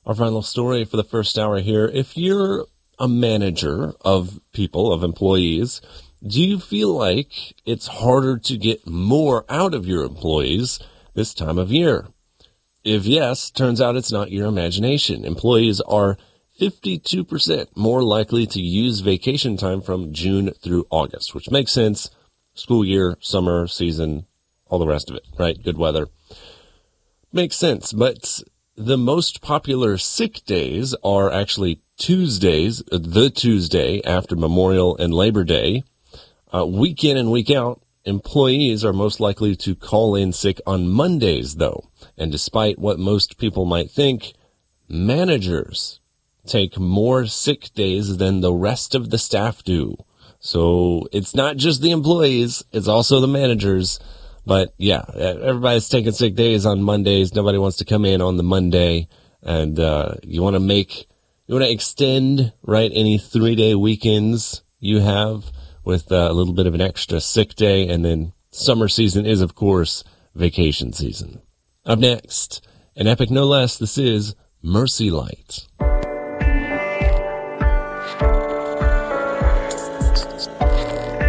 Our final story for the first hour here. If you're a manager of people, of employees, do you feel like it's harder to get more out of your employees this time of year? If yes, turns out it's not your imagination. Employees are 52% more likely to use vacation time from June through August, which makes sense. School year, summer, season, all the rest of it, right? Good weather. Makes sense, but the most popular sick days are actually Tuesdays, the Tuesday after Memorial and Labor Day. Week in and week out, employees are most likely to call in sick on Mondays, though. And despite what most people might think, managers take more sick days than the rest of the staff do. So it's not just the employees, it's also the managers. But yeah, everybody's taking sick days on Mondays. Nobody wants to come in on the Monday. And you want to extend, right, any 3-day weekends you have with a little bit of an extra sick day. And then summer season is, of course, vacation season. Up next, an epic no less, this is Mercy Light.